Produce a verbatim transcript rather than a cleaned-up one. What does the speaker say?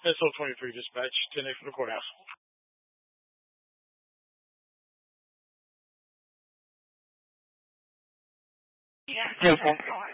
S O twenty-three dispatch, ten A for the courthouse. Yeah.